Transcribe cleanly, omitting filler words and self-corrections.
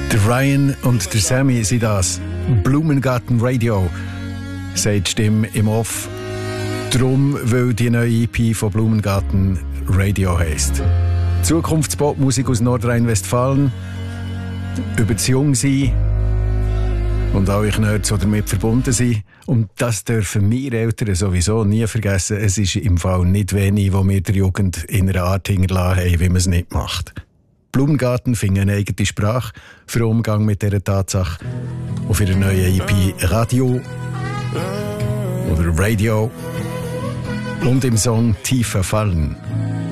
Der Ryan und der Sammy sind das. Blumengarten Radio, sagt die Stimme im Off. Drum, weil die neue EP von Blumengarten Radio heisst. Zukunftspopmusik aus Nordrhein-Westfalen, über das Jungsein und alle Nerds, die damit verbunden sind. Und das dürfen wir Eltern sowieso nie vergessen. Es ist im Fall nicht wenig, wo wir der Jugend in einer Art hinterlassen haben, wie man es nicht macht. Blumengarten finden eine eigene Sprache für den Umgang mit dieser Tatsache. Auf ihrer neuen EP Radio oder Radio und im Song Tiefer Fallen.